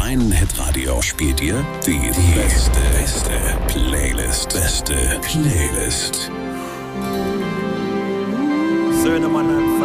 Dein Hitradio spielt dir die beste Playlist. Beste Playlist. Söhne, Mann,